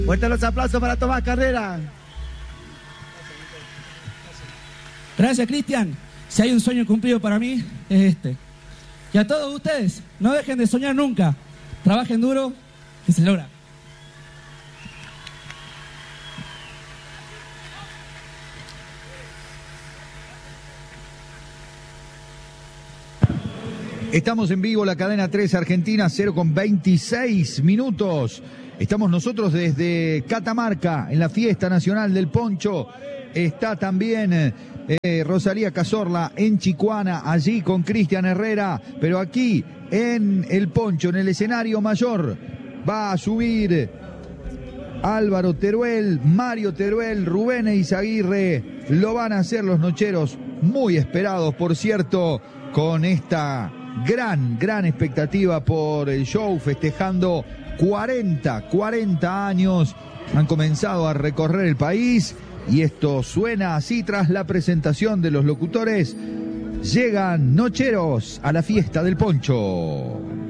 Fuerte los aplausos para Tomás Carrera. Gracias, Cristian. Si hay un sueño cumplido para mí, es este. Y a todos ustedes, no dejen de soñar nunca. Trabajen duro, que se logra. Estamos en vivo, la cadena 3 Argentina, 0:26 minutos. Estamos nosotros desde Catamarca, en la fiesta nacional del poncho. Está también Rosalía Cazorla en Chicuana, allí con Cristian Herrera. Pero aquí, en el poncho, en el escenario mayor, va a subir Álvaro Teruel, Mario Teruel, Rubén Eizaguirre. Lo van a hacer los nocheros, muy esperados, por cierto, con esta gran expectativa por el show, festejando 40 años. Han comenzado a recorrer el país y esto suena así tras la presentación de los locutores. Llegan nocheros a la fiesta del poncho.